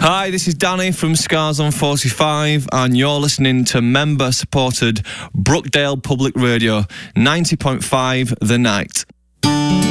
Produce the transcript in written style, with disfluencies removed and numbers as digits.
Hi, this is Danny from Scars on 45, and you're listening to member-supported Brookdale Public Radio, 90.5 The Night.